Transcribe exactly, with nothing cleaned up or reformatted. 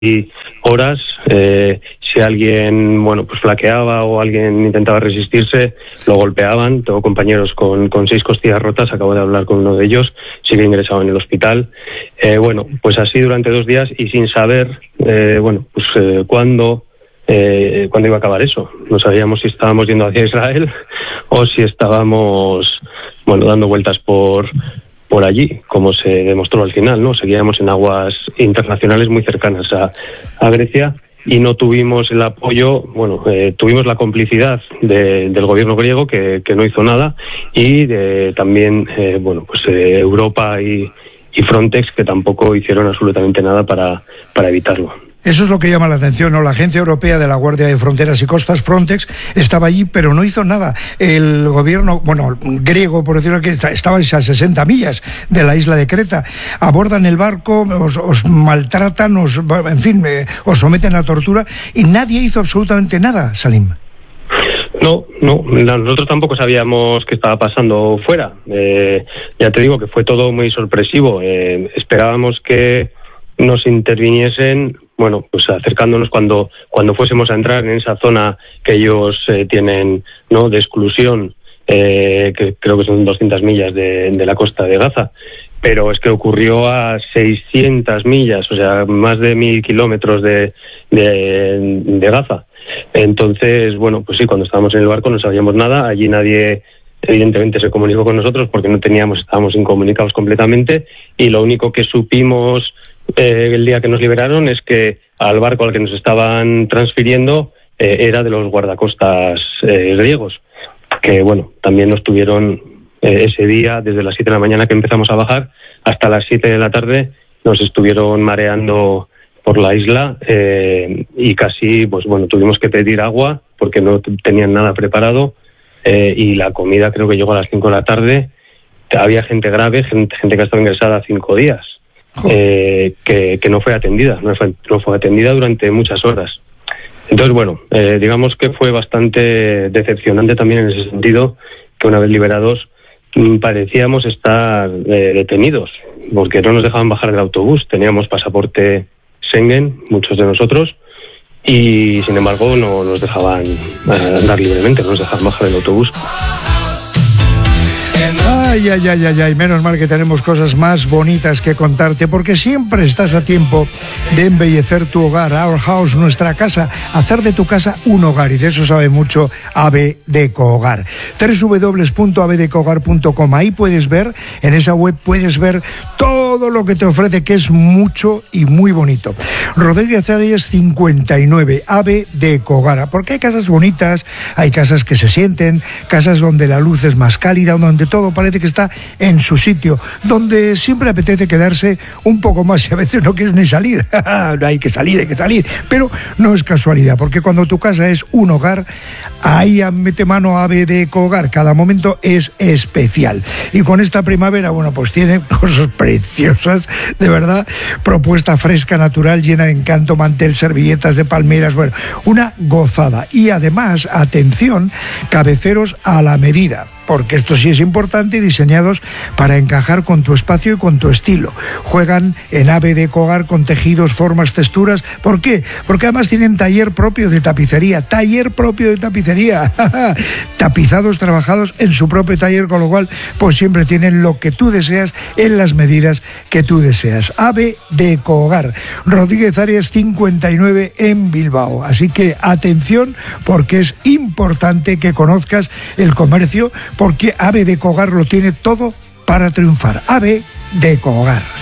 horas. Eh, si alguien, bueno, pues flaqueaba o alguien intentaba resistirse, lo golpeaban. Tengo compañeros con, con seis costillas rotas, acabo de hablar con uno de ellos, sigue ingresado en el hospital. Eh, bueno, pues así durante dos días y sin saber, eh, bueno, pues eh, cuándo, eh, cuándo iba a acabar eso. No sabíamos si estábamos yendo hacia Israel o si estábamos, bueno, dando vueltas por... por allí, como se demostró al final, ¿no? Seguíamos en aguas internacionales muy cercanas a, a Grecia y no tuvimos el apoyo, bueno, eh, tuvimos la complicidad de, del gobierno griego que, que no hizo nada y de también, eh, bueno, pues eh, Europa y, y Frontex que tampoco hicieron absolutamente nada para, para evitarlo. Eso es lo que llama la atención, ¿no? La Agencia Europea de la Guardia de Fronteras y Costas, Frontex, estaba allí, pero no hizo nada. El gobierno, bueno, griego, por decirlo que estaba a sesenta millas de la isla de Creta. Abordan el barco, os, os maltratan, os, en fin, eh, os someten a tortura, y nadie hizo absolutamente nada, Salim. No, no, nosotros tampoco sabíamos qué estaba pasando fuera. Eh, ya te digo que fue todo muy sorpresivo. Eh, esperábamos que nos interviniesen, bueno, pues acercándonos cuando cuando fuésemos a entrar en esa zona que ellos eh, tienen, ¿no?, de exclusión, eh, que creo que son doscientas millas de, de la costa de Gaza, pero es que ocurrió a seiscientas millas, o sea, más de mil kilómetros de, de, de Gaza. Entonces, bueno, pues sí, cuando estábamos en el barco no sabíamos nada, allí nadie evidentemente se comunicó con nosotros porque no teníamos, estábamos incomunicados completamente, y lo único que supimos Eh, el día que nos liberaron es que al barco al que nos estaban transfiriendo eh, era de los guardacostas eh, griegos, que bueno, también nos tuvieron eh, ese día, desde las siete de la mañana que empezamos a bajar hasta las siete de la tarde, nos estuvieron mareando por la isla eh, y casi, pues bueno, tuvimos que pedir agua porque no tenían nada preparado eh, y la comida creo que llegó a las cinco de la tarde. Había gente grave, gente, gente que ha estado ingresada cinco días. Eh, que, que no fue atendida, no fue, no fue atendida durante muchas horas. Entonces, bueno, eh, digamos que fue bastante decepcionante también en ese sentido, que una vez liberados mmm, parecíamos estar eh, detenidos, porque no nos dejaban bajar del autobús. Teníamos pasaporte Schengen, muchos de nosotros, y sin embargo no nos dejaban eh, andar libremente, no nos dejaban bajar del autobús. Ay, ay, ay, ay, ay, menos mal que tenemos cosas más bonitas que contarte, porque siempre estás a tiempo de embellecer tu hogar. Our House, nuestra casa, hacer de tu casa un hogar, y de eso sabe mucho A B Decohogar. doble u doble u doble u punto a b decohogar punto com. Ahí puedes ver, en esa web puedes ver todo lo que te ofrece, que es mucho y muy bonito. Rodríguez Arias cincuenta y nueve, A B Decohogar, porque hay casas bonitas, hay casas que se sienten, casas donde la luz es más cálida, donde todo parece que está en su sitio, donde siempre apetece quedarse un poco más y a veces no quieres ni salir. No hay que salir, hay que salir, pero no es casualidad, porque cuando tu casa es un hogar, ahí mete mano A B Decohogar, cada momento es especial. Y con esta primavera, bueno, pues tiene cosas preciosas, de verdad, propuesta fresca, natural, llena de encanto, mantel, servilletas de palmeras, bueno, una gozada. Y además, atención, cabeceros a la medida, porque esto sí es importante, diseñados para encajar con tu espacio y con tu estilo. Juegan en A B Decohogar con tejidos, formas, texturas. ¿Por qué? Porque además tienen taller propio de tapicería, taller propio de tapicería, tapizados, trabajados en su propio taller, con lo cual pues siempre tienen lo que tú deseas en las medidas que tú deseas. A B Decohogar, Rodríguez Arias cincuenta y nueve en Bilbao. Así que atención, porque es importante que conozcas el comercio, porque A B Decohogar lo tiene todo para triunfar. A B Decohogar.